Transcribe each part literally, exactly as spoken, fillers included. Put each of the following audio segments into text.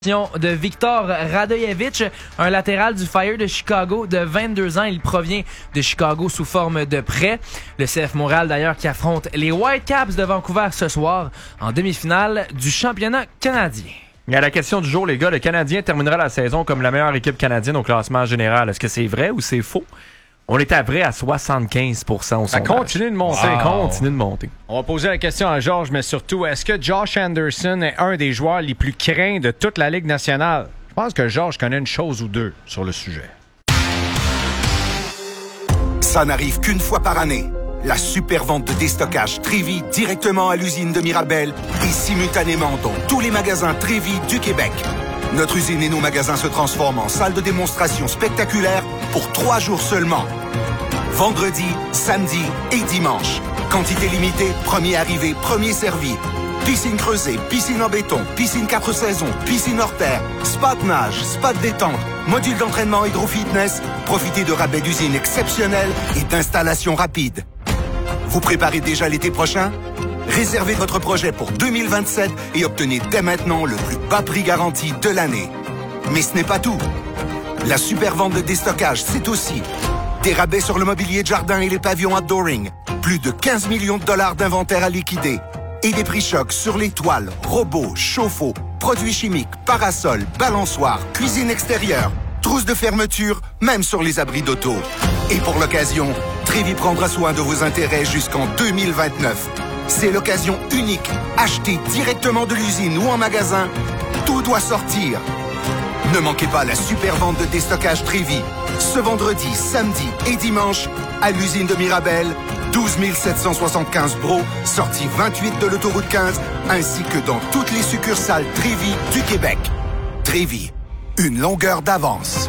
de Viktor Radojevic, un latéral du Fire de Chicago de vingt-deux ans. Il provient de Chicago sous forme de prêt. Le C F Montréal d'ailleurs qui affronte les Whitecaps de Vancouver ce soir en demi-finale du championnat canadien. Et à la question du jour, les gars, le Canadien terminera la saison comme la meilleure équipe canadienne au classement général. Est-ce que c'est vrai ou c'est faux? On est à vrai à soixante-quinze pour cent au sondage. Ça continue de monter. Ça continue de monter. On va poser la question à Georges, mais surtout, est-ce que Josh Anderson est un des joueurs les plus craints de toute la Ligue nationale? Je pense que Georges connaît une chose ou deux sur le sujet. Ça n'arrive qu'une fois par année. La super vente de déstockage Trévi directement à l'usine de Mirabel et simultanément dans tous les magasins Trévi du Québec. Notre usine et nos magasins se transforment en salle de démonstration spectaculaire pour trois jours seulement. Vendredi, samedi et dimanche. Quantité limitée, premier arrivé, premier servi. Piscine creusée, piscine en béton, piscine quatre saisons, piscine hors terre, spa de nage, spa de détente, module d'entraînement hydro-fitness. Profitez de rabais d'usine exceptionnels et d'installations rapides. Vous préparez déjà l'été prochain? Réservez votre projet pour deux mille vingt-sept et obtenez dès maintenant le plus bas prix garanti de l'année. Mais ce n'est pas tout. La super vente de déstockage, c'est aussi des rabais sur le mobilier de jardin et les pavillons outdooring, plus de quinze millions de dollars d'inventaire à liquider et des prix chocs sur les toiles, robots, chauffe-eau, produits chimiques, parasols, balançoires, cuisine extérieure, trousses de fermeture, même sur les abris d'auto. Et pour l'occasion, Trévi prendra soin de vos intérêts jusqu'en deux mille vingt-neuf. C'est l'occasion unique. Achetez directement de l'usine ou en magasin. Tout doit sortir. Ne manquez pas la super vente de déstockage Trévi. Ce vendredi, samedi et dimanche, à l'usine de Mirabel, douze mille sept cent soixante-quinze Bro, sortie vingt-huit de l'autoroute quinze, ainsi que dans toutes les succursales Trévi du Québec. Trévi, une longueur d'avance.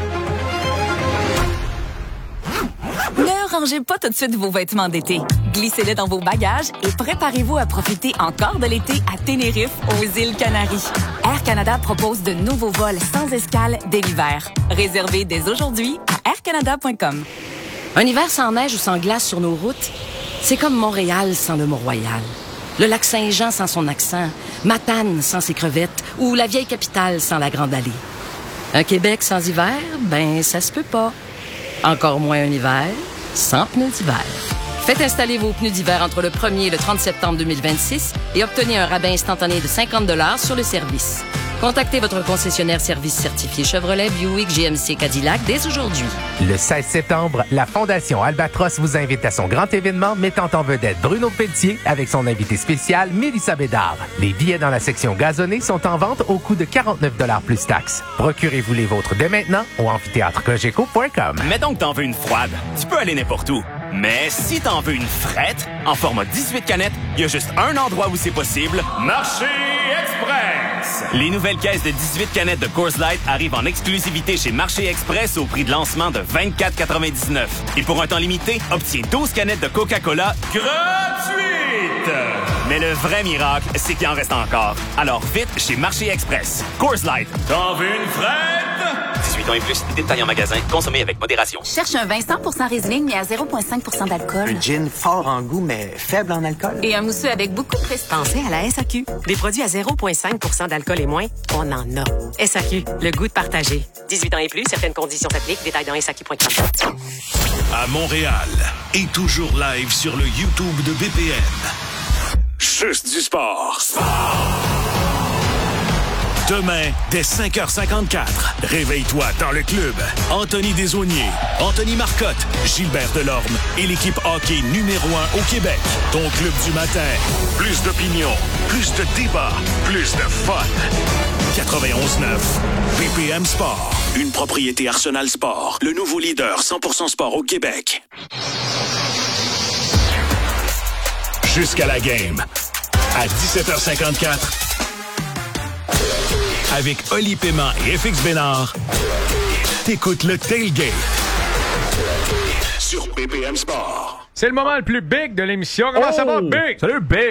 Ne rangez pas tout de suite vos vêtements d'été. Glissez-les dans vos bagages et préparez-vous à profiter encore de l'été à Tenerife, aux îles Canaries. Air Canada propose de nouveaux vols sans escale dès l'hiver. Réservez dès aujourd'hui à air canada point com. Un hiver sans neige ou sans glace sur nos routes, c'est comme Montréal sans le Mont-Royal. Le lac Saint-Jean sans son accent, Matane sans ses crevettes ou la vieille capitale sans la Grande Allée. Un Québec sans hiver, ben ça se peut pas. Encore moins un hiver sans pneus d'hiver. Faites installer vos pneus d'hiver entre le premier et le trente septembre deux mille vingt-six et obtenez un rabais instantané de cinquante dollars sur le service. Contactez votre concessionnaire service certifié Chevrolet, Buick, G M C, Cadillac dès aujourd'hui. Le seize septembre, la Fondation Albatros vous invite à son grand événement mettant en vedette Bruno Pelletier avec son invité spécial Mélissa Bédard. Les billets dans la section gazonnée sont en vente au coût de quarante-neuf dollars plus taxes. Procurez-vous les vôtres dès maintenant au amphithéâtre cogeco point com. Mettons que t'en veux une froide. Tu peux aller n'importe où. Mais si t'en veux une frette, en format dix-huit canettes, il y a juste un endroit où c'est possible. Marché Express! Les nouvelles caisses de dix-huit canettes de Coors Light arrivent en exclusivité chez Marché Express au prix de lancement de vingt-quatre quatre-vingt-dix-neuf. Et pour un temps limité, obtiens douze canettes de Coca-Cola gratuites! Mais le vrai miracle, c'est qu'il en reste encore. Alors vite chez Marché Express. Coors Light. T'en veux une frette? dix-huit ans et plus, détail en magasin. Consommez avec modération. Cherche un vin cent pour cent Riesling, mais à zéro virgule cinq pour cent d'alcool. Un gin fort en goût, mais faible en alcool. Et un mousseux avec beaucoup de prestige. Pensez à la S A Q. Des produits à zéro virgule cinq pour cent d'alcool et moins, on en a. S A Q, le goût de partager. dix-huit ans et plus, certaines conditions s'appliquent. Détails dans S A Q point com. À Montréal et toujours live sur le YouTube de B P M. Juste du sport. Sport! Demain, dès cinq heures cinquante-quatre, réveille-toi dans le club. Anthony Desaulniers, Anthony Marcotte, Gilbert Delorme et l'équipe hockey numéro un au Québec. Ton club du matin. Plus d'opinion, plus de débats, plus de fun. quatre-vingt-onze neuf. B P M Sport. Une propriété Arsenal Sport. Le nouveau leader cent pour cent sport au Québec. Jusqu'à la game. À dix-sept heures cinquante-quatre. Avec Oli Paiement et F X Bénard, t'écoutes le Tailgate sur B P M Sport. C'est le moment le plus big de l'émission. Comment oh! ça va, Big? Salut, Big!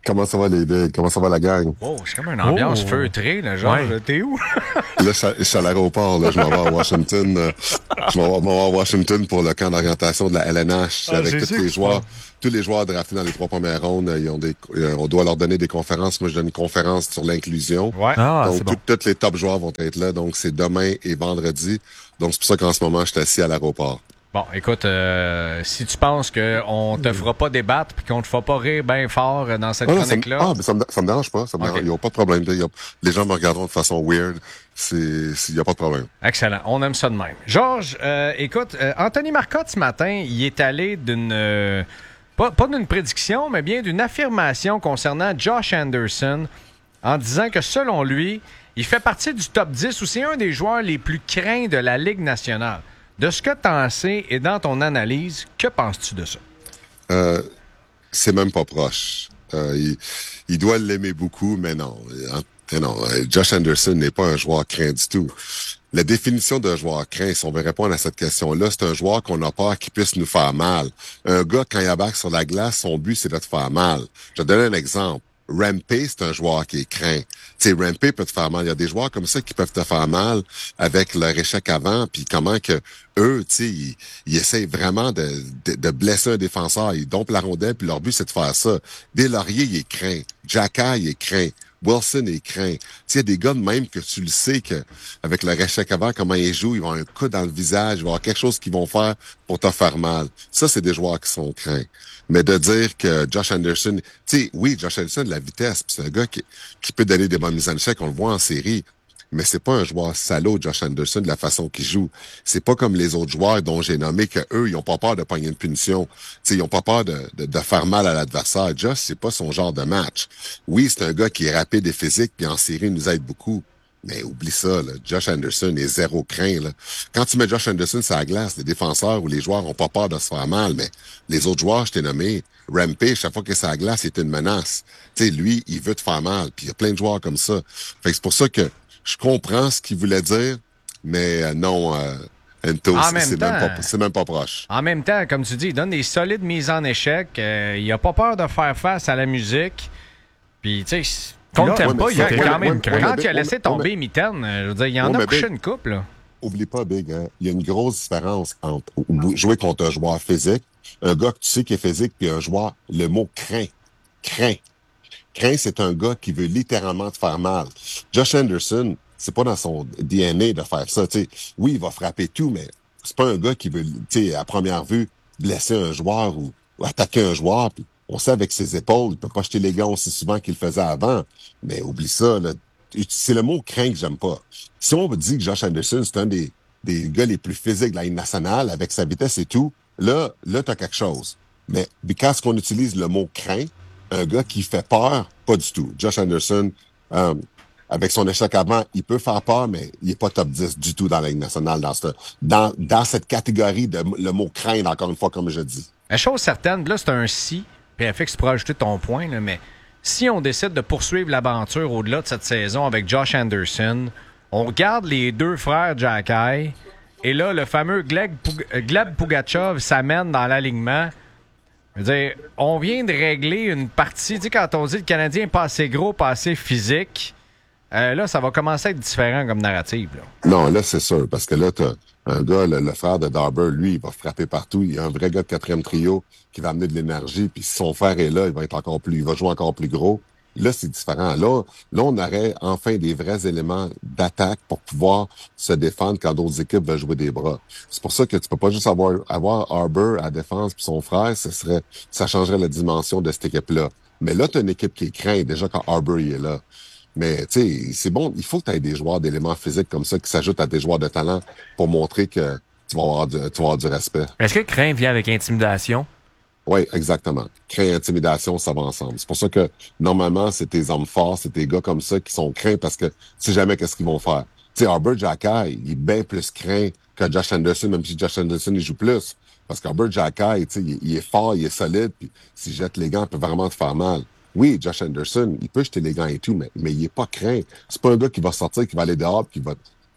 Comment ça va les bigs? Comment ça va la gang? Oh, c'est comme une ambiance Oh. feutrée, là, genre, Ouais. t'es où? Là, je suis à- je suis à l'aéroport, là, je m'en vais à Washington. euh, je m'en vais, m'en vais à Washington pour le camp d'orientation de la L N H Ah, avec c'est tous sûr les que tu joueurs. vas. Tous les joueurs draftés dans les trois premières rondes, ils ont des, euh, on doit leur donner des conférences. Moi, je donne une conférence sur l'inclusion. Ouais. Ah, donc, c'est bon. tout- tous les top joueurs vont être là. Donc, c'est demain et vendredi. Donc, c'est pour ça qu'en ce moment, je suis assis à l'aéroport. Bon, écoute, euh, si tu penses qu'on te fera pas débattre puis qu'on te fera pas rire bien fort euh, dans cette Ah, non, ça, me, chronique-là, ah, mais ça, me, ça me dérange pas. Ça me Ok. dérange, il n'y a pas de problème. Il y a- les gens me regarderont de façon weird. C'est, il n'y a pas de problème. excellent. On aime ça de même. Georges, euh, écoute, euh, Anthony Marcotte, ce matin, il est allé d'une... euh, pas, pas d'une prédiction, mais bien d'une affirmation concernant Josh Anderson en disant que, selon lui, il fait partie du top dix ou c'est un des joueurs les plus craints de la Ligue nationale. De ce que tu en sais et dans ton analyse, que penses-tu de ça? Euh, c'est même pas proche. Euh, il, il doit l'aimer beaucoup, mais non. Euh, non, euh, Josh Anderson n'est pas un joueur craint du tout. La définition d'un joueur craint, si on veut répondre à cette question-là, c'est un joueur qu'on a peur qu'il puisse nous faire mal. Un gars, quand il abaque sur la glace, son but, c'est de te faire mal. Je vais te donner un exemple. Rampé, c'est un joueur qui est craint. Tu sais, Rampé peut te faire mal. Il y a des joueurs comme ça qui peuvent te faire mal avec leur échec avant, puis comment que eux, tu sais, ils, ils essayent vraiment de, de, de blesser un défenseur. Ils dompent la rondelle, puis leur but, c'est de faire ça. Deslauriers, il est craint. Jacka, il est craint. Wilson est craint. Tu sais, il y a des gars de même que tu le sais que avec leur échec avant, comment ils jouent, ils vont avoir un coup dans le visage, ils vont avoir quelque chose qu'ils vont faire pour te faire mal. Ça, c'est des joueurs qui sont craints. Mais de dire que Josh Anderson, tu sais, oui, Josh Anderson, de la vitesse, puis c'est un gars qui, qui peut donner des bonnes mises en échec, on le voit en série. Mais c'est pas un joueur salaud, Josh Anderson, de la façon qu'il joue. C'est pas comme les autres joueurs dont j'ai nommé que eux, ils ont pas peur de pogner une punition. T'sais, ils ont pas peur de, de, de faire mal à l'adversaire. Josh, c'est pas son genre de match. Oui, c'est un gars qui est rapide et physique, puis en série, il nous aide beaucoup. Mais oublie ça, là. Josh Anderson est zéro craint, là. Quand tu mets Josh Anderson sur la glace, les défenseurs ou les joueurs ont pas peur de se faire mal, mais les autres joueurs, je t'ai nommé, Rampé, chaque fois qu'il est sur la glace, c'est une menace. Tu sais, lui, il veut te faire mal, puis il y a plein de joueurs comme ça. Fait que c'est pour ça que je comprends ce qu'il voulait dire, mais euh, non, euh, Ento, En c'est, même c'est, temps- même pas, c'est même pas proche. En même temps, comme tu dis, il donne des solides mises en échec. Euh, il a pas peur de faire face à la musique. Puis, tu sais... Qu'on là, t'aime ouais, pas, mais il ça, était ouais, quand mais- même ouais, craint. Quand mais- il a laissé ouais, tomber mais- Mitaine, euh, je veux dire, il y en Ouais, a mais couché Big- une couple, là. Oublie pas, Big, hein, il y a une grosse différence entre jouer contre un joueur physique, un gars que tu sais qui est physique, puis un joueur, le mot craint. Craint. Craint, c'est un gars qui veut littéralement te faire mal. Josh Anderson, c'est pas dans son D N A de faire ça. Tu sais, oui, il va frapper tout, mais c'est pas un gars qui veut, tu sais, à première vue, blesser un joueur ou, ou attaquer un joueur. Puis on sait avec ses épaules, il peut pas jeter les gants aussi souvent qu'il le faisait avant. Mais oublie ça, là. C'est le mot craint que j'aime pas. Si on dit que Josh Anderson, c'est un des, des gars les plus physiques de la Ligue nationale, avec sa vitesse et tout, là, là, t'as quelque chose. Mais quand qu'on utilise le mot craint, un gars qui fait peur, pas du tout. Josh Anderson, euh, avec son échec avant, il peut faire peur, mais il est pas top dix du tout dans la Ligue nationale, dans cette, dans, dans cette catégorie de le mot craindre, encore une fois, comme je dis. La chose certaine, là, c'est un si, puis F X, tu pourras ajouter ton point, là, mais si on décide de poursuivre l'aventure au-delà de cette saison avec Josh Anderson, on regarde les deux frères Jacky, et là, le fameux Gleb, Pug- euh, Gleb Pugachev s'amène dans l'alignement. Je veux dire, on vient de régler une partie. Tu sais, quand on dit que le Canadien n'est pas assez gros, pas assez physique, euh, là, ça va commencer à être différent comme narrative, là. Non, là, c'est sûr, parce que là, t'as un gars, le, le frère de Darber, lui, il va frapper partout. Il y a un vrai gars de quatrième trio qui va amener de l'énergie, puis si son frère est là, il va être encore plus, il va jouer encore plus gros. Là, c'est différent. Là, là, on aurait enfin des vrais éléments d'attaque pour pouvoir se défendre quand d'autres équipes veulent jouer des bras. C'est pour ça que tu peux pas juste avoir, avoir Harbour à défense puis son frère, ce serait, ça changerait la dimension de cette équipe-là. Mais là, tu as une équipe qui est crainte déjà quand Harbour il est là. Mais tu sais, c'est bon, il faut que tu aies des joueurs d'éléments physiques comme ça qui s'ajoutent à des joueurs de talent pour montrer que tu vas avoir du, tu vas avoir du respect. Est-ce que craint vient avec intimidation? Oui, exactement. Créer intimidation, ça va ensemble. C'est pour ça que, normalement, c'est tes hommes forts, c'est tes gars comme ça qui sont craints parce que tu sais jamais qu'est-ce qu'ils vont faire. Tu sais, Harbour Jacky, il est bien plus craint que Josh Anderson, même si Josh Anderson, il joue plus. Parce qu'Harbour Jacky, tu sais, il, il est fort, il est solide, puis s'il jette les gants, il peut vraiment te faire mal. Oui, Josh Anderson, il peut jeter les gants et tout, mais, mais il est pas craint. C'est pas un gars qui va sortir, qui va aller dehors, puis qui va,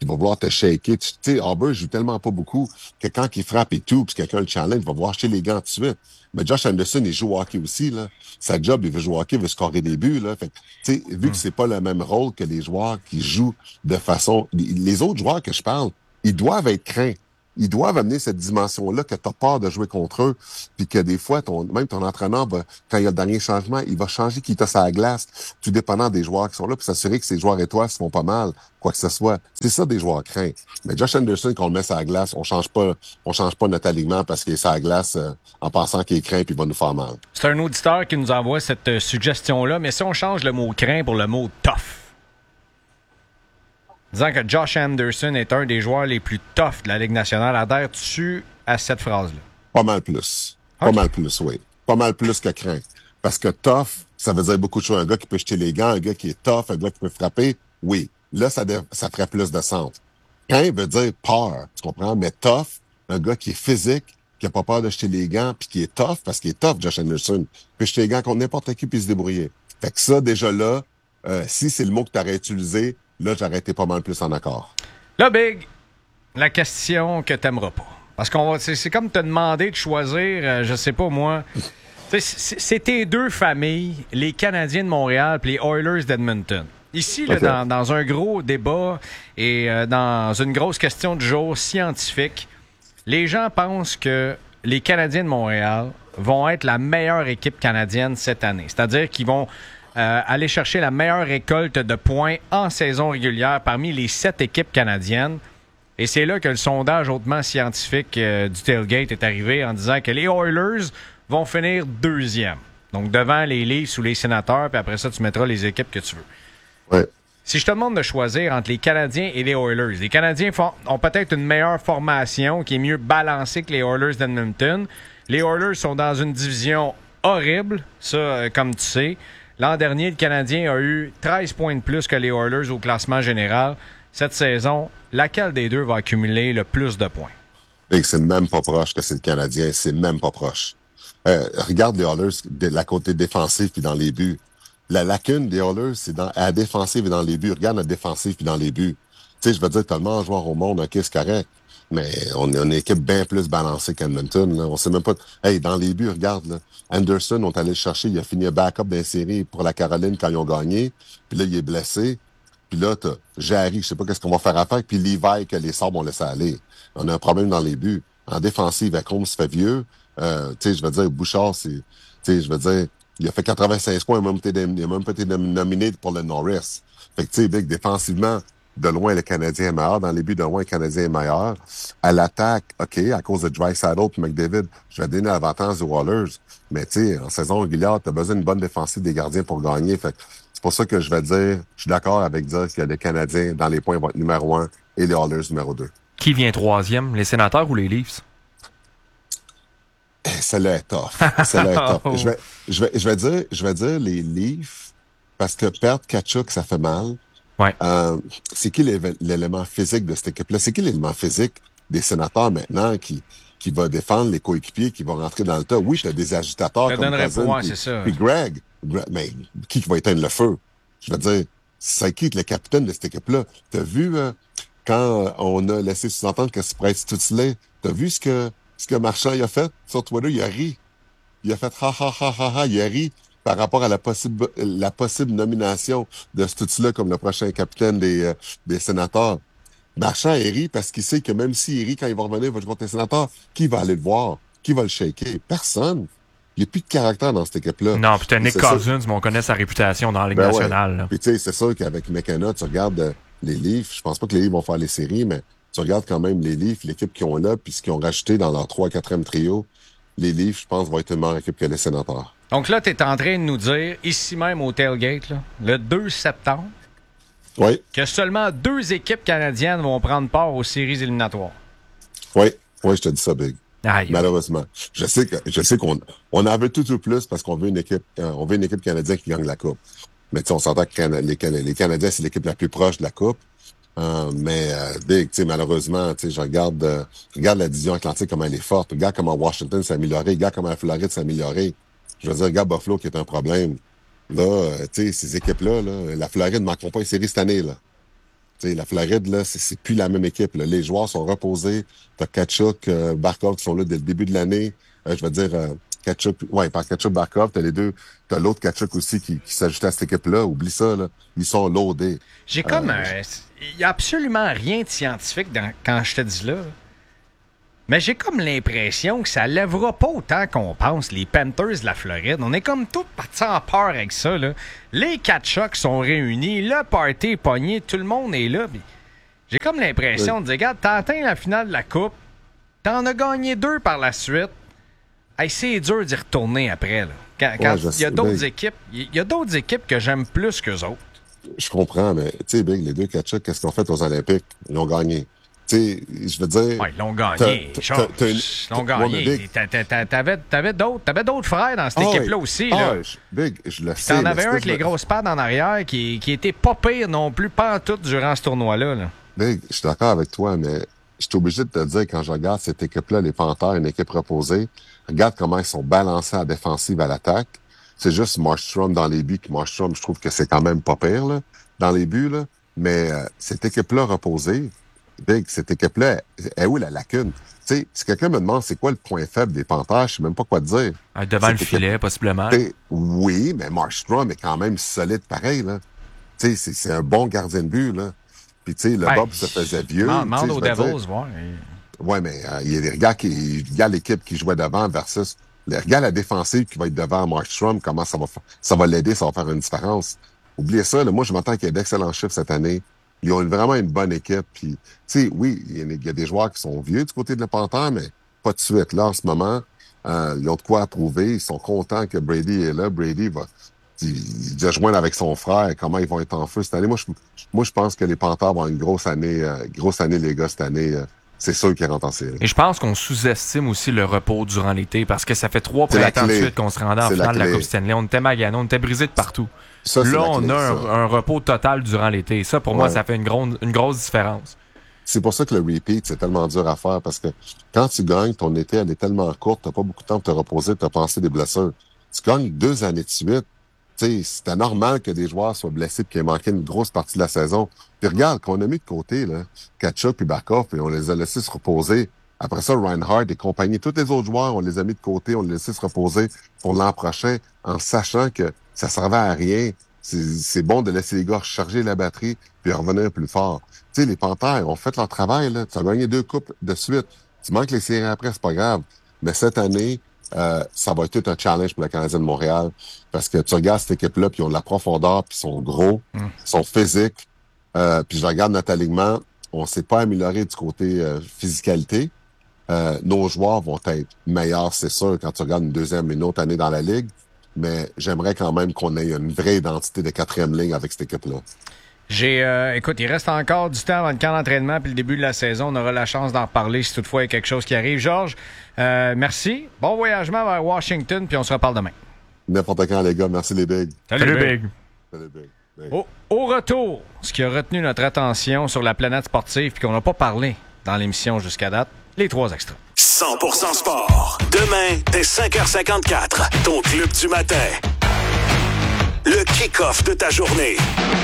il va vouloir te shaker. Tu sais, Auburn joue tellement pas beaucoup que quand il frappe et tout, puis quelqu'un le challenge, il va vouloir acheter les gants tout de suite. Mais Josh Anderson, il joue au hockey aussi, là. Sa job, il veut jouer au hockey, il veut scorer des buts, là. Fait que, tu sais, vu mm. que c'est pas le même rôle que les joueurs qui jouent de façon... Les autres joueurs que je parle, ils doivent être craints. Ils doivent amener cette dimension-là que tu as peur de jouer contre eux, puis que des fois, ton, même ton entraîneur, va, quand il y a le dernier changement, il va changer qui t'a sur la glace, tout dépendant des joueurs qui sont là, puis s'assurer que ces joueurs et toi se font pas mal, quoi que ce soit. C'est ça des joueurs craints. Mais Josh Anderson, quand on le met sur la glace, on change pas on change pas notre alignement parce qu'il est sur la glace euh, en pensant qu'il est craint puis il va nous faire mal. C'est un auditeur qui nous envoie cette euh, suggestion-là, mais si on change le mot craint pour le mot tough, disant que Josh Anderson est un des joueurs les plus toughs de la Ligue nationale, adhères-tu à cette phrase-là? Pas mal plus. Okay. Pas mal plus, oui. Pas mal plus que craint. Parce que tough, ça veut dire beaucoup de choses. Un gars qui peut jeter les gants, un gars qui est tough, un gars qui peut frapper, oui. Là, ça, de, ça ferait plus de sens. Craint veut dire peur, tu comprends? Mais tough, un gars qui est physique, qui a pas peur de jeter les gants, puis qui est tough, parce qu'il est tough, Josh Anderson, il peut jeter les gants contre n'importe qui puis se débrouiller. Fait que ça, déjà là, euh, si c'est le mot que tu aurais utilisé, là, j'aurais été pas mal plus en accord. Là, Big, la question que t'aimeras pas. Parce qu'on va, c'est, c'est comme te demander de choisir, euh, je sais pas moi, c'est, c'est tes deux familles, les Canadiens de Montréal et les Oilers d'Edmonton. Ici, là, okay. dans, dans un gros débat et euh, dans une grosse question du jour scientifique, les gens pensent que les Canadiens de Montréal vont être la meilleure équipe canadienne cette année. C'est-à-dire qu'ils vont Euh, aller chercher la meilleure récolte de points en saison régulière parmi les sept équipes canadiennes. Et c'est là que le sondage hautement scientifique euh, du Tailgate est arrivé en disant que les Oilers vont finir deuxième. Donc devant les Leafs ou les Sénateurs, puis après ça, tu mettras les équipes que tu veux. Ouais. Si je te demande de choisir entre les Canadiens et les Oilers, les Canadiens font, ont peut-être une meilleure formation qui est mieux balancée que les Oilers d'Edmonton. Les Oilers sont dans une division horrible, ça, euh, comme tu sais. L'an dernier, le Canadien a eu treize points de plus que les Oilers au classement général. Cette saison, laquelle des deux va accumuler le plus de points? Et c'est même pas proche que c'est le Canadien. C'est même pas proche. Euh, regarde les Oilers de la côté défensive puis dans les buts. La lacune des Oilers, c'est dans à la défensive et dans les buts. Regarde la défensive puis dans les buts. Tu sais, je veux dire, tellement de joueurs au monde, OK, c'est correct. Mais on est une équipe bien plus balancée qu'Edmonton. Là. On sait même pas... Hey, dans les buts, regarde, là. Anderson, on est allé le chercher. Il a fini un backup dans les séries pour la Caroline quand ils ont gagné. Puis là, il est blessé. Puis là, t'as Jarry, je sais pas qu'est-ce qu'on va faire affaire. Puis Levi, que les Sabres ont laissé aller. On a un problème dans les buts. En défensive, Holmes se fait vieux. Euh, tu sais, je veux dire, Bouchard, c'est... Tu sais, je veux dire, il a fait quatre-vingt-seize points. Il a même été, il a même pas été nominé pour le Norris. Fait que, tu sais, Vic, défensivement... De loin, le Canadien est meilleur. Dans les buts, de loin, le Canadien est meilleur. À l'attaque, OK, à cause de Draisaitl et McDavid, je vais donner l'avantage aux Oilers. Mais tu sais, en saison régulière, tu as besoin d'une bonne défensive des gardiens pour gagner. Fait c'est pour ça que je vais dire, je suis d'accord avec dire qu'il y a les Canadiens dans les points vont être numéro un et les Oilers numéro deux. Qui vient troisième, les Sénateurs ou les Leafs? Celle-là est tough. Celle-là est tough. oh. je, vais, je, vais, je, vais dire, je vais dire les Leafs parce que perdre Tkachuk, ça fait mal. Ouais. Euh, c'est qui l'élément physique de cette équipe-là? C'est qui l'élément physique des Sénateurs maintenant qui qui va défendre les coéquipiers, qui vont rentrer dans le tas? Oui, t'as des agitateurs je comme Cousin, puis, puis Greg. Greg. Mais qui, qui va éteindre le feu? Je veux dire, c'est qui le capitaine de cette équipe-là? T'as vu euh, quand on a laissé sous-entendre que c'est Price Tutley, t'as vu ce que ce que Marchand il a fait sur Twitter? Il a ri. Il a fait ha ha ha ha ha. Il a ri par rapport à la possible la possible nomination de ce outil-là comme le prochain capitaine des, euh, des Sénateurs. Marchand est ri parce qu'il sait que même s'il rit quand il va revenir, il va jouer contre les Sénateurs, qui va aller le voir? Qui va le shaker? Personne. Il n'y a plus de caractère dans cette équipe-là. Non, puis t'as Nick Cousins, mais on connaît sa réputation dans la Ligue ben nationale. Ouais. Puis tu sais, c'est sûr qu'avec McKenna, tu regardes euh, les Leafs, je pense pas que les Leafs vont faire les séries, mais tu regardes quand même les Leafs, l'équipe qu'ils ont là, puis ce qu'ils ont rajouté dans leur trois quatrième trio, les Leafs, je pense, vont être une meilleure équipe que les Sénateurs. Donc là, tu es en train de nous dire, ici même au Tailgate, là, le deux septembre, oui. que seulement deux équipes canadiennes vont prendre part aux séries éliminatoires. Oui, oui, je te dis ça, Big. Aïe. Malheureusement. Je sais que je sais qu'on on en veut tout ou plus parce qu'on veut une équipe euh, on veut une équipe canadienne qui gagne la Coupe. Mais tu sais, on s'entend que les, Can- les Canadiens, c'est l'équipe la plus proche de la Coupe. Euh, mais euh, Big, tu sais, malheureusement, tu sais, je regarde, euh, je regarde la division Atlantique comment elle est forte. Regarde comment Washington s'est amélioré. Regarde comment la Floride s'est améliorée. Je veux dire, regarde Buffalo qui est un problème. Là, euh, tu sais, ces équipes-là, là, la Floride ne manqueront pas une série cette année, là. T'sais, la Floride, là, c'est, c'est plus la même équipe. Là. Les joueurs sont reposés. T'as Tkachuk, euh, Barkov qui sont là dès le début de l'année. Euh, je veux dire, euh, Tkachuk, ouais, par Tkachuk, Barkov, t'as les deux. T'as l'autre Tkachuk aussi qui, qui s'ajoutait à cette équipe-là. Oublie ça, là. Ils sont loadés. J'ai comme... Il Euh, n'y a absolument rien de scientifique dans, quand je te dis là. Mais j'ai comme l'impression que ça lèvera pas autant qu'on pense, les Panthers de la Floride. On est comme tous partis en peur avec ça, là. Les quatre chocs sont réunis, le party est pogné, tout le monde est là. Puis j'ai comme l'impression de dire, regarde, t'as atteint la finale de la Coupe, t'en as gagné deux par la suite. Hey, c'est dur d'y retourner après, là. Quand il Ouais, y a sais, d'autres Big. équipes, il y a d'autres équipes que j'aime plus qu'eux autres. Je comprends, mais tu sais, Big, les deux Tkachuk, qu'est-ce qu'ils ont fait aux Olympiques? Ils ont gagné. Tu sais, je veux dire... Ouais, ils l'ont gagné. t'as- Charles. t'as- t'as une- Ils l'ont Ouais, mais gagné. Big- T'a- t'a- t'a- T'avais, t'avais d'autres, t'avais d'autres frères dans cette Ah, équipe-là ouais. aussi. Ah, Là. ouais, je- Big, je le sais. T'en mais avais c'est un que avec je les me- grosses pattes en arrière qui, qui était pas pire non plus, pas en tout durant ce tournoi-là. Là. Big, je suis d'accord avec toi, mais je suis obligé de te dire, quand je regarde cette équipe-là, les Panthers, une équipe reposée, regarde comment ils sont balancés à défensive à l'attaque. C'est juste Markstrom dans les buts. Markstrom, je trouve que c'est quand même pas pire, là, dans les buts, là. Mais euh, cette équipe-là reposée, Big, cette équipe-là, est où la lacune? Tu sais, si quelqu'un me demande c'est quoi le point faible des Panthers, je sais même pas quoi te dire. Ah, devant Cette le filet, équipe- possiblement. T'sais, oui, mais Markstrom est quand même solide pareil, là. Tu sais, c'est, c'est un bon gardien de but, là. Puis, tu sais, le Ouais, Bob se faisait vieux. Demande tu sais, demande je aux veux dire. Devils, voir. Ouais, mais euh, il y a des regards qui, regarde l'équipe qui jouait devant versus, le, regarde la défensive qui va être devant Markstrom, comment ça va, fa- ça va l'aider, ça va faire une différence. Oubliez ça, là, moi, je m'entends qu'il y a d'excellents chiffres cette année. Ils ont une- vraiment une bonne équipe. Puis, tu sais, oui, il y, a, il y a des joueurs qui sont vieux du côté de la Panthère, mais pas de suite. Là, en ce moment, euh, ils ont de quoi approuver. Ils sont contents que Brady est là. Brady va, il, il va joindre avec son frère. Comment ils vont être en feu cette année? Moi, je, moi, je pense que les Panthers vont avoir une grosse année, euh, grosse année, les gars, cette année. Euh, c'est sûr qu'ils rentrent en série. Et je pense qu'on sous-estime aussi le repos durant l'été parce que ça fait trois C'est la printemps de clé. suite qu'on se rendait en C'est la finale de la clé. Coupe Stanley. On était maganés, on était brisés de partout. Ça, c'est Là, la on clé, a un, ça. un repos total durant l'été. Ça, pour moi, Ouais. ça fait une, gro- une grosse différence. C'est pour ça que le repeat, c'est tellement dur à faire parce que quand tu gagnes, ton été, elle est tellement courte, t'as pas beaucoup de temps pour te reposer, t'as pensé des blessures. Tu gagnes deux années de suite. Tu sais, c'était normal que des joueurs soient blessés et qu'il ait manqué une grosse partie de la saison. Puis regarde, qu'on a mis de côté, là, Tkachuk puis Barkov, puis on les a laissés se reposer. Après ça, Reinhardt et compagnie, tous les autres joueurs, on les a mis de côté, on les a laissés se reposer pour l'an prochain en sachant que ça servait à rien. C'est, c'est bon de laisser les gars recharger la batterie puis revenir plus fort. Tu sais, les Panthers ont fait leur travail, là. Tu as gagné deux coupes de suite. Tu manques les séries après, c'est pas grave. Mais cette année, euh, ça va être tout un challenge pour le Canadien de Montréal parce que tu regardes cette équipe-là, puis ils ont de la profondeur, puis ils sont gros, ils sont physiques. Euh, puis je regarde notre alignement, on s'est pas amélioré du côté euh, physicalité. Euh, nos joueurs vont être meilleurs, c'est sûr, quand tu regardes une deuxième et une autre année dans la Ligue. Mais j'aimerais quand même qu'on ait une vraie identité de quatrième ligne avec cette équipe-là. J'ai, euh, écoute, il reste encore du temps avant le camp d'entraînement puis le début de la saison. On aura la chance d'en reparler si toutefois il y a quelque chose qui arrive. Georges, euh, merci. Bon voyagement vers Washington, puis on se reparle demain. N'importe quand, les gars. Merci, les bigs. Salut, Salut, Big. Big. Salut, Big. Big. Au, au retour, ce qui a retenu notre attention sur la planète sportive puis qu'on n'a pas parlé dans l'émission jusqu'à date, les trois extras. cent pour cent sport. Demain, dès cinq heures cinquante-quatre, ton club du matin. Le kick-off de ta journée.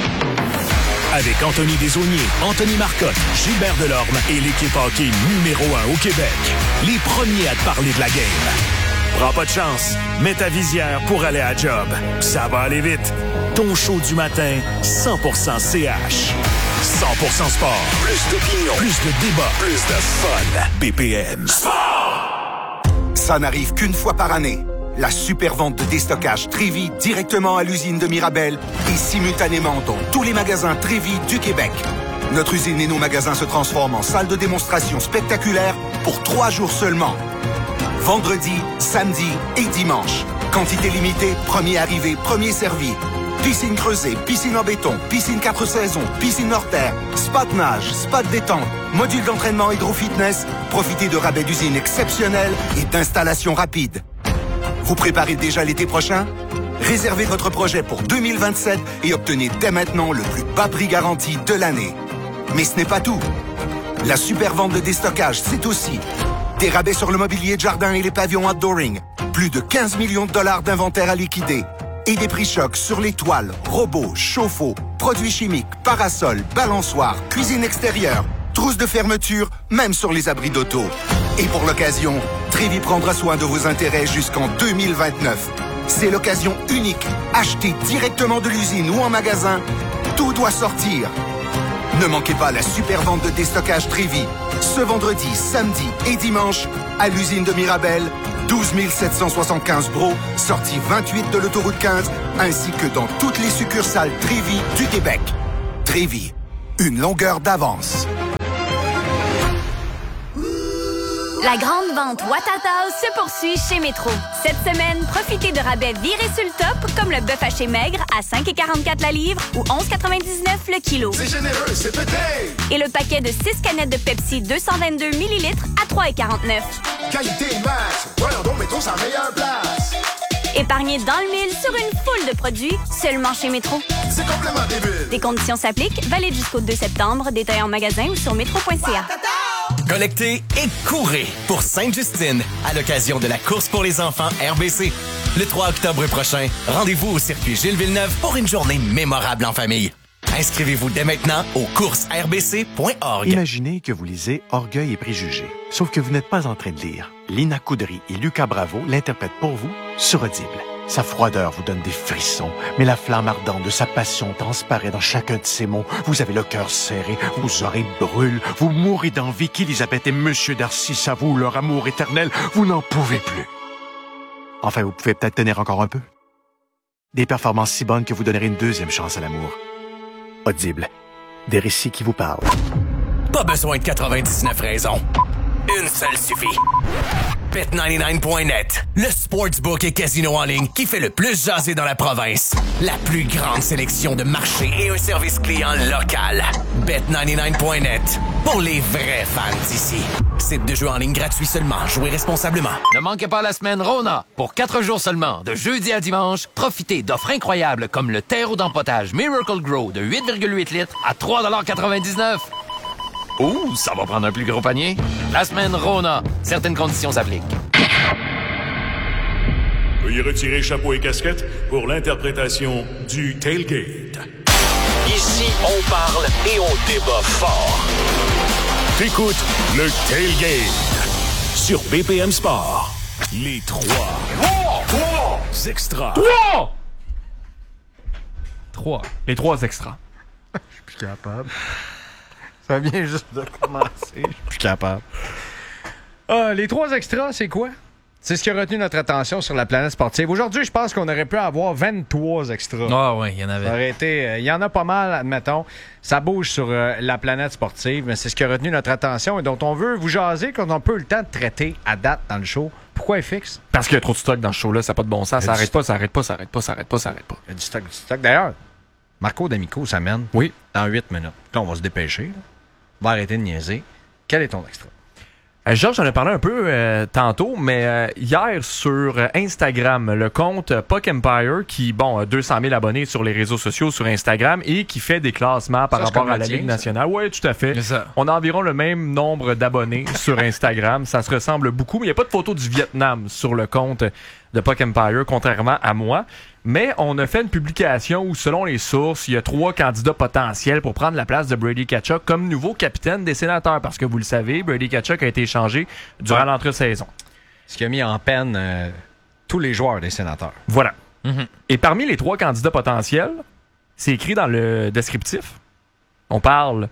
Avec Anthony Desaulniers, Anthony Marcotte, Gilbert Delorme et l'équipe hockey numéro un au Québec. Les premiers à te parler de la game. Prends pas de chance. Mets ta visière pour aller à la job. Ça va aller vite. Ton show du matin, cent pour cent C H. cent pour cent sport. Plus d'opinion, plus de débat, plus de fun. B P M. Ça n'arrive qu'une fois par année. La super vente de déstockage Trévi directement à l'usine de Mirabel et simultanément dans tous les magasins Trévi du Québec. Notre usine et nos magasins se transforment en salle de démonstration spectaculaire pour trois jours seulement. Vendredi, samedi et dimanche. Quantité limitée, premier arrivé, premier servi. Piscine creusée, piscine en béton, piscine quatre saisons, piscine hors terre, spa de nage, spa de détente, module d'entraînement hydro-fitness. Profitez de rabais d'usine exceptionnels et d'installations rapides. Vous préparez déjà l'été prochain? Réservez votre projet pour deux mille vingt-sept et obtenez dès maintenant le plus bas prix garanti de l'année. Mais ce n'est pas tout. La super vente de déstockage, c'est aussi des rabais sur le mobilier de jardin et les pavillons outdooring, plus de quinze millions de dollars d'inventaire à liquider Et des prix chocs sur les toiles, robots, chauffe-eau, produits chimiques, parasols, balançoires, cuisine extérieure, trousses de fermeture, même sur les abris d'auto. Et pour l'occasion, Trévi prendra soin de vos intérêts jusqu'en deux mille vingt-neuf. C'est l'occasion unique. Achetez directement de l'usine ou en magasin. Tout doit sortir. Ne manquez pas la super vente de déstockage Trévi. Ce vendredi, samedi et dimanche, à l'usine de Mirabel, douze mille sept cent soixante-quinze Bro, sortie vingt-huit de l'autoroute quinze, ainsi que dans toutes les succursales Trévi du Québec. Trévi, une longueur d'avance. La grande vente Ouattatao se poursuit chez Métro. Cette semaine, profitez de rabais virés sur le top, comme le bœuf haché maigre à cinq virgule quarante-quatre la livre ou onze virgule quatre-vingt-dix-neuf le kilo. C'est généreux, c'est pété! Et le paquet de six canettes de Pepsi deux cent vingt-deux millilitres à trois virgule quarante-neuf. Qualité max! Voyons donc, Métro, c'est la meilleure place! Épargnez dans le mille sur une foule de produits, seulement chez Métro. C'est complètement débile! Des conditions s'appliquent, valide jusqu'au deux septembre, détail en magasin ou sur métro point c a. Collectez et courez pour Sainte-Justine à l'occasion de la course pour les enfants R B C. Le trois octobre prochain, rendez-vous au circuit Gilles Villeneuve pour une journée mémorable en famille. Inscrivez-vous dès maintenant au courses r b c point org. Imaginez que vous lisez Orgueil et préjugés, sauf que vous n'êtes pas en train de lire. Lina Coudry et Lucas Bravo l'interprètent pour vous sur Audible. Sa froideur vous donne des frissons, mais la flamme ardente de sa passion transparaît dans chacun de ses mots. Vous avez le cœur serré, vos oreilles brûlent, vous mourrez d'envie qu'Élisabeth et Monsieur Darcy s'avouent leur amour éternel. Vous n'en pouvez plus. Enfin, vous pouvez peut-être tenir encore un peu. Des performances si bonnes que vous donnerez une deuxième chance à l'amour. Audible. Des récits qui vous parlent. Pas besoin de quatre-vingt-dix-neuf raisons. Une seule suffit. bet quatre-vingt-dix-neuf point net, le sportsbook et casino en ligne qui fait le plus jaser dans la province. La plus grande sélection de marchés et un service client local. bet quatre-vingt-dix-neuf point net, pour les vrais fans d'ici. Site de jeu en ligne gratuit seulement. Jouez responsablement. Ne manquez pas la semaine Rona. Pour quatre jours seulement, de jeudi à dimanche, profitez d'offres incroyables comme le terreau d'empotage Miracle Grow de huit virgule huit litres à trois quatre-vingt-dix-neuf. Ouh, ça va prendre un plus gros panier. La semaine Rona. Certaines conditions s'appliquent. Veuillez retirer chapeau et casquette pour l'interprétation du Tailgate. Ici, on parle et on débat fort. T'écoutes le Tailgate sur B P M Sport. Les trois. Trois! Trois! Extras. Trois! Trois. Les trois extras. Je suis plus capable. Ça vient juste de commencer. Je suis plus capable. Ah, les trois extras, c'est quoi? C'est ce qui a retenu notre attention sur la planète sportive. Aujourd'hui, je pense qu'on aurait pu avoir vingt-trois extras. Ah oui, il y en avait. Ça aurait été, euh, il y en a pas mal, admettons. Ça bouge sur euh, la planète sportive, mais c'est ce qui a retenu notre attention et dont on veut vous jaser quand on peut eu le temps de traiter à date dans le show. Pourquoi F X? Parce qu'il y a trop de stock dans ce show-là, ça n'a pas de bon sens. Ça arrête pas, ça arrête pas, ça arrête pas, ça arrête pas, ça arrête pas. Il y a du stock, du stock. D'ailleurs, Marco D'Amico s'amène oui. dans huit minutes. Là, on va se dépêcher. Là. On va arrêter de niaiser. Quel est ton extra? Euh, Georges, j'en ai parlé un peu euh, tantôt, mais euh, hier sur Instagram, le compte Puck Empire qui, bon, a deux cent mille abonnés sur les réseaux sociaux sur Instagram et qui fait des classements par ça, rapport à la tien, Ligue nationale. Oui, tout à fait. On a environ le même nombre d'abonnés sur Instagram. Ça se ressemble beaucoup, mais il n'y a pas de photo du Vietnam sur le compte de Puck Empire, contrairement à moi. Mais on a fait une publication où, selon les sources, il y a trois candidats potentiels pour prendre la place de Brady Tkachuk comme nouveau capitaine des Sénateurs. Parce que vous le savez, Brady Tkachuk a été échangé durant ouais. l'entre-saison. Ce qui a mis en peine euh, tous les joueurs des Sénateurs. Voilà. Mm-hmm. Et parmi les trois candidats potentiels, c'est écrit dans le descriptif. On parle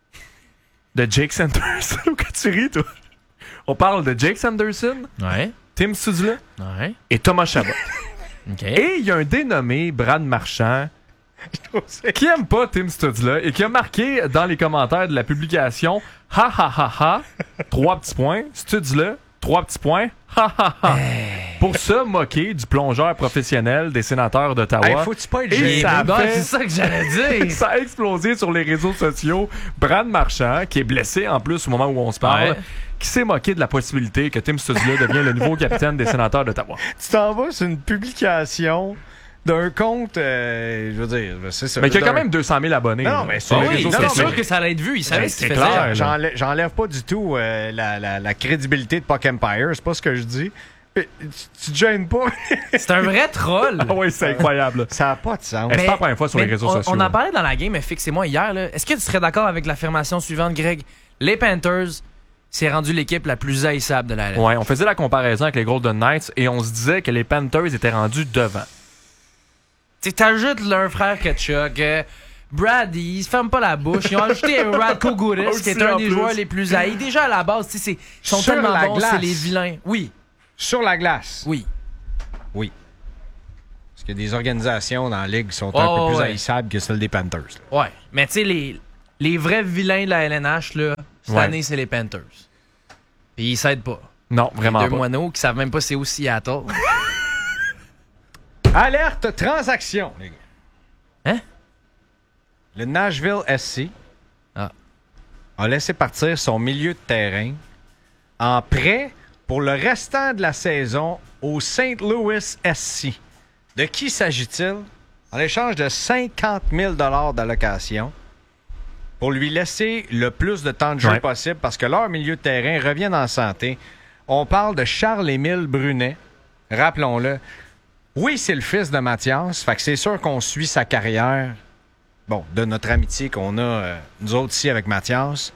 de Jake Sanderson. Quand tu ris, toi. On parle de Jake Sanderson, ouais. Tim Stutzla ouais. et Thomas Chabot. Okay. Et il y a un dénommé Brad Marchand qui aime pas Tim Stutzla et qui a marqué dans les commentaires de la publication ha ha ha ha, trois petits points, Stutzla, trois petits points, ha ha ha, pour se moquer du plongeur professionnel des Sénateurs d'Ottawa. Hey, faut-tu pas être et ça bon, fait... c'est ça que j'allais dire. Ça a explosé sur les réseaux sociaux. Brad Marchand, qui est blessé en plus au moment où on se parle, ouais. qui s'est moqué de la possibilité que Tim Stutzla devienne le nouveau capitaine des Sénateurs d'Ottawa. Tu t'en vas sur une publication d'un compte, euh, je veux dire, c'est ça. Mais qui a quand même deux cent mille abonnés. Non, mais sur les réseaux sociaux. C'est sûr que ça allait être vu. Il savait ce qu'il faisait. Clair, j'enlève, j'enlève pas du tout euh, la, la, la crédibilité de Puck Empire. C'est pas ce que je dis. Tu, tu te gênes pas. C'est un vrai troll. Ah oui, c'est incroyable. Ça n'a pas de sens. C'est pas la première fois sur les réseaux on, sociaux. On en parlait dans la game, mais fixez-moi hier. Là. Est-ce que tu serais d'accord avec l'affirmation suivante, Greg? Les Panthers, c'est rendu l'équipe la plus haïssable de la Ligue. Ouais, on faisait la comparaison avec les Golden Knights et on se disait que les Panthers étaient rendus devant. Tu t'ajoutes leur frère Kachuk, euh, Brad, il se ferme pas la bouche. Ils ont ajouté Radko Gudas, qui est un des joueurs les plus haïs. Déjà à la base, ils sont Sur tellement la bons, glace. c'est les vilains. Oui. Sur la glace. Oui. Oui. Parce qu'il y a des organisations dans la Ligue qui sont Oh, un peu plus ouais. haïssables que celles des Panthers. Là. Ouais. Mais tu sais, les, les vrais vilains de la L N H, là, cette Ouais. année, c'est les Panthers. Puis ils s'aident pas. Non, vraiment les deux pas. moineaux qui savent même pas c'est où Seattle. Alerte transaction, les gars. Hein? Le Nashville S C ah. a laissé partir son milieu de terrain en prêt pour le restant de la saison au Saint Louis S C. De qui s'agit-il? En échange de cinquante mille d'allocation pour lui laisser le plus de temps de jeu Ouais. possible parce que leur milieu de terrain revient en santé. On parle de Charles-Émile Brunet. Rappelons-le. Oui, c'est le fils de Mathias. Fait que c'est sûr qu'on suit sa carrière. Bon, de notre amitié qu'on a, euh, nous autres ici, avec Mathias.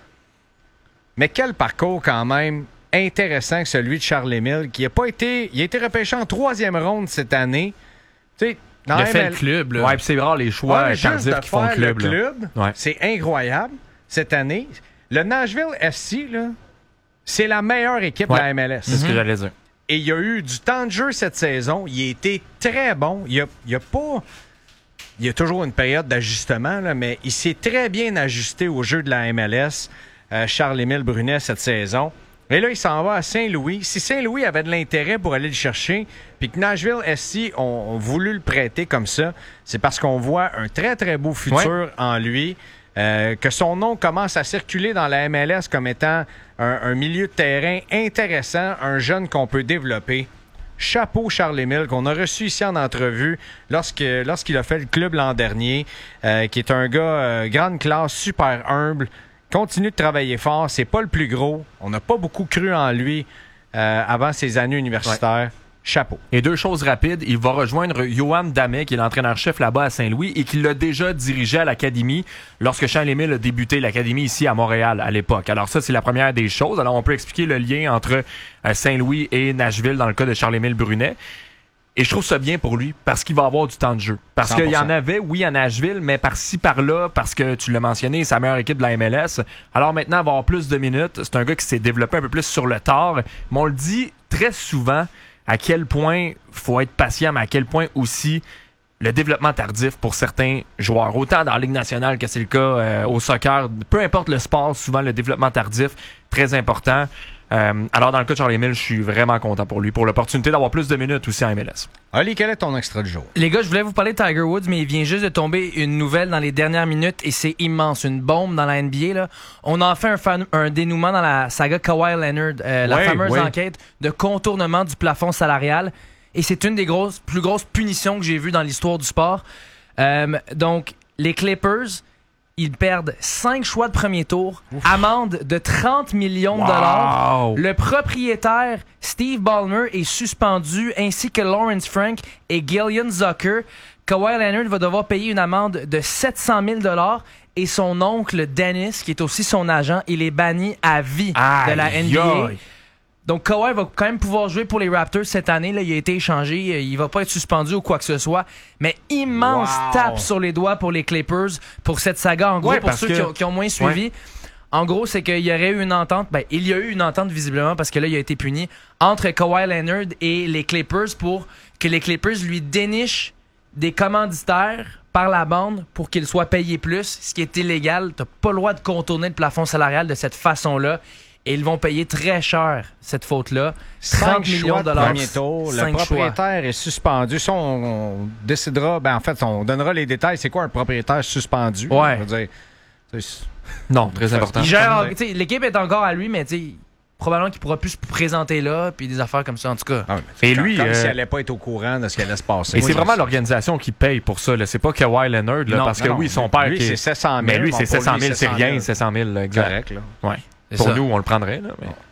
Mais quel parcours, quand même, intéressant que celui de Charles-Émile, qui a pas été... Il a été repêché en troisième ronde cette année. Tu sais, dans Il a fait M L le club, là. Ouais, puis c'est rare les choix Ouais, juste tardifs de qui font le faire club, le là. club, Ouais. c'est incroyable. Cette année, le Nashville F C, là, c'est la meilleure équipe Ouais. de la M L S. C'est ce que j'allais dire. Et il y a eu du temps de jeu cette saison. Il a été très bon. Il y a, il y a pas... Il y a toujours une période d'ajustement, là, mais il s'est très bien ajusté au jeu de la M L S, euh, Charles-Émile Brunet, cette saison. Et là, il s'en va à Saint-Louis. Si Saint-Louis avait de l'intérêt pour aller le chercher, puis que Nashville S C ont, ont voulu le prêter comme ça, c'est parce qu'on voit un très, très beau futur Ouais. en lui. Euh, que son nom commence à circuler dans la M L S comme étant un, un milieu de terrain intéressant, un jeune qu'on peut développer. Chapeau Charles-Émile, qu'on a reçu ici en entrevue lorsque, lorsqu'il a fait le club l'an dernier, euh, qui est un gars euh, grande classe, super humble, continue de travailler fort, c'est pas le plus gros, on n'a pas beaucoup cru en lui euh, avant ses années universitaires. Chapeau. Et deux choses rapides, il va rejoindre Johan Damet, qui est l'entraîneur-chef là-bas à Saint-Louis et qui l'a déjà dirigé à l'Académie lorsque Charles-Émile a débuté l'Académie ici à Montréal à l'époque. Alors ça, c'est la première des choses. Alors on peut expliquer le lien entre euh, Saint-Louis et Nashville dans le cas de Charles-Émile Brunet. Et je trouve ça bien pour lui parce qu'il va avoir du temps de jeu. Parce cent pour cent. qu'il y en avait, oui, à Nashville, mais par-ci, par-là, parce que tu l'as mentionné, c'est la meilleure équipe de la M L S. Alors maintenant, il va avoir plus de minutes. C'est un gars qui s'est développé un peu plus sur le tard. Mais on le dit très souvent à quel point faut être patient, mais à quel point aussi le développement tardif pour certains joueurs. Autant dans la Ligue nationale que c'est le cas euh, au soccer. Peu importe le sport, souvent le développement tardif, très important. Euh, alors dans le cas de Charles-Émile, je suis vraiment content pour lui, pour l'opportunité d'avoir plus de minutes aussi en M L S. Ali, quel est ton extrait du jour? Les gars, je voulais vous parler de Tiger Woods, mais il vient juste de tomber une nouvelle dans les dernières minutes et c'est immense. Une bombe dans la N B A. Là. On a fait un, fan, un dénouement dans la saga Kawhi Leonard, euh, la Ouais, fameuse ouais. enquête de contournement du plafond salarial. Et c'est une des grosses, plus grosses punitions que j'ai vues dans l'histoire du sport. Euh, donc, les Clippers, ils perdent cinq choix de premier tour, amende de trente millions de Wow! dollars. Le propriétaire, Steve Ballmer, est suspendu, ainsi que Lawrence Frank et Gillian Zucker. Kawhi Leonard va devoir payer une amende de sept cent mille dollars et son oncle Dennis, qui est aussi son agent, il est banni à vie de la N B A. Aïe. Donc Kawhi va quand même pouvoir jouer pour les Raptors cette année. Là, il a été échangé, il va pas être suspendu ou quoi que ce soit. Mais immense Wow. tape sur les doigts pour les Clippers pour cette saga. En gros, Ouais, pour parce ceux que- qui, ont, qui ont moins suivi, Ouais. en gros, c'est qu'il y aurait eu une entente. Ben, il y a eu une entente visiblement parce que là, il a été puni entre Kawhi Leonard et les Clippers pour que les Clippers lui dénichent des commanditaires par la bande pour qu'il soit payé plus, ce qui est illégal. T'as pas le droit de contourner le plafond salarial de cette façon-là. Et ils vont payer très cher cette faute-là. trente Cinq millions choix de de dollars. premier tour. Le Cinq choix. propriétaire est suspendu. Ça, on, on décidera... Ben, en fait, on donnera les détails. C'est quoi un propriétaire suspendu? Ouais. Je veux dire, c'est- Non, très important. Il gère, tu sais, l'équipe est encore à lui, mais tu sais, probablement qu'il pourra plus se présenter là, puis des affaires comme ça, en tout cas. Ah ouais, mais Et comme- lui, Comme euh, si elle allait pas être au courant de ce qui allait se passer. Et c'est Oui, vraiment ça. l'organisation qui paye pour ça. Là. C'est pas Kawhi Leonard, là, Non, parce non, que non. oui, son père Lui, qui est... c'est sept cent mille. Mais lui, Bon, c'est pour sept cent lui, mille, c'est sept cent rien, mille. sept cent mille, là, exact. Correct, là. Ouais. C'est Pour ça. nous, on le prendrait. Là, mais...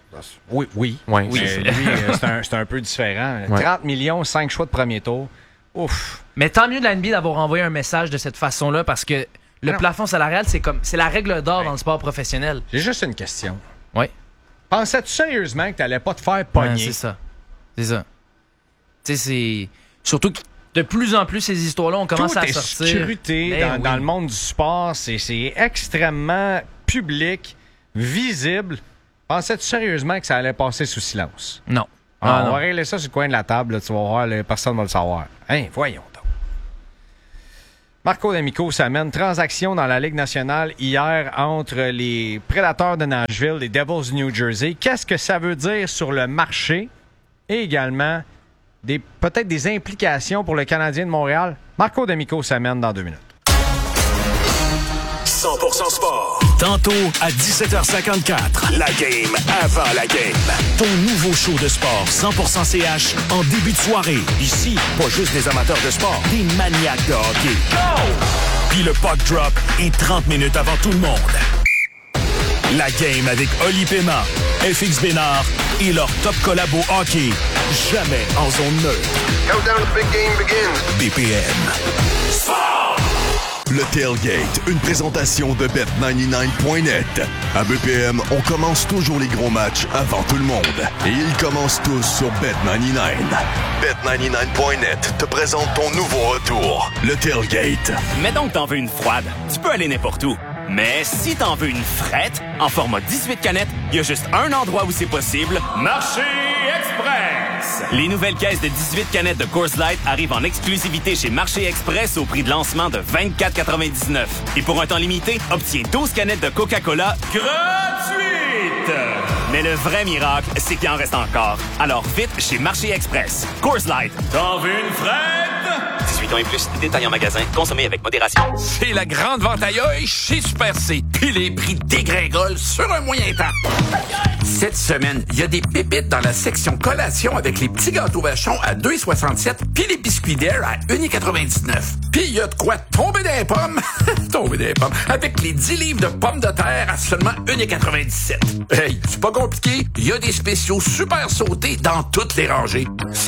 Oui, oui. Ouais, oui. c'est Lui, euh, c'est un, c'est un peu différent. Ouais. trente millions, cinq choix de premier tour. Ouf. Mais tant mieux de la N B A d'avoir envoyé un message de cette façon-là parce que le Non. plafond salarial, c'est comme c'est la règle d'or dans le sport professionnel. J'ai juste une question. Oui. Pensais-tu sérieusement que t'allais pas te faire Ouais, pogner? c'est ça. C'est ça. Tu sais, c'est. Surtout que de plus en plus, ces histoires-là, on commence Tout à est sortir. scruté Ben dans, oui. dans le monde du sport. C'est, c'est extrêmement public, visible. Pensais-tu sérieusement que ça allait passer sous silence? Non. Ah, Ah, on non. va régler ça sur le coin de la table. Là, tu vas voir, là, personne ne va le savoir. Hein, voyons donc. Marco D'Amico s'amène transaction dans la Ligue nationale hier entre les Prédateurs de Nashville et les Devils du New Jersey. Qu'est-ce que ça veut dire sur le marché et également des, peut-être des implications pour le Canadien de Montréal? Marco D'Amico s'amène dans deux minutes. cent pour cent sport. Tantôt à dix-sept heures cinquante-quatre. La game avant la game. Ton nouveau show de sport cent pour cent C H en début de soirée. Ici, pas juste des amateurs de sport, des maniaques de hockey. Go! Puis le puck drop est trente minutes avant tout le monde. La game avec Oli Paiement, F X Bénard et leur top collabo hockey. Jamais en zone neutre. Countdown to the big game begins. B P M. Sport! Le Tailgate, une présentation de Bet quatre-vingt-dix-neuf point net. À B P M, on commence toujours les gros matchs avant tout le monde. Et ils commencent tous sur Bet quatre-vingt-dix-neuf. Bet quatre-vingt-dix-neuf point net te présente ton nouveau retour, le Tailgate. Mettons que t'en veux une froide, tu peux aller n'importe où. Mais si t'en veux une frette, en format dix-huit canettes, il y a juste un endroit où c'est possible. Marché Express! Les nouvelles caisses de dix-huit canettes de Coors Light arrivent en exclusivité chez Marché Express au prix de lancement de vingt-quatre quatre-vingt-dix-neuf. Et pour un temps limité, obtiens douze canettes de Coca-Cola gratuites! Mais le vrai miracle, c'est qu'il en reste encore. Alors vite chez Marché Express. Coors Light, t'en veux une frette? dix-huit ans et plus, détail en magasin, consommé avec modération. C'est la grande vente ailleurs chez Super C. Puis les prix dégringolent sur un moyen temps. Cette semaine, il y a des pépites dans la section collation avec les petits gâteaux vachons à deux soixante-sept puis les biscuits d'air à un quatre-vingt-dix-neuf. Puis il y a de quoi tomber des pommes, tomber des pommes, avec les dix livres de pommes de terre à seulement un quatre-vingt-dix-sept. Hey, c'est pas compliqué, il y a des spéciaux super sautés dans toutes les rangées.